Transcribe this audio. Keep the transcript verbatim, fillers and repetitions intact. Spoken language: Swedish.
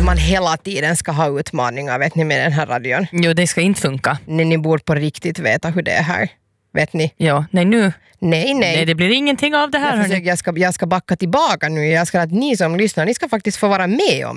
att man hela tiden ska ha utmaningar, vet ni, med den här radion. Jo, det ska inte funka. Ni, ni borde på riktigt veta hur det är här. Vet ni? Ja, nej nu. Nej, nej. Nej, det blir ingenting av det här. Jag, försöker, jag, ska, jag ska backa tillbaka nu. Jag ska att ni som lyssnar, ni ska faktiskt få vara med om